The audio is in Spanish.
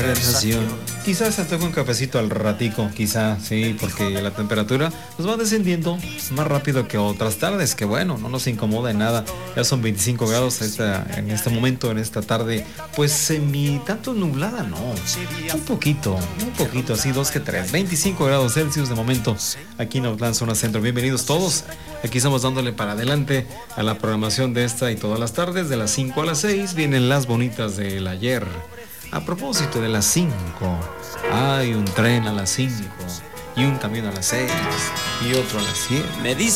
conversación. Quizás se toque un cafecito al ratico, quizá, sí, porque la temperatura nos va descendiendo más rápido que otras tardes, que bueno, no nos incomoda en nada. Ya son 25 grados en este momento, en esta tarde, pues semi tanto nublada, no, un poquito, así 2 que 3, 25 grados Celsius de momento, aquí en Autlán, zona centro. Bienvenidos todos, aquí estamos dándole para adelante a la programación de esta y todas las tardes, de las 5 a las 6, vienen las bonitas del ayer. A propósito de las 5, hay un tren a las 5 y un camión a las 6 y otro a las 7. Me dice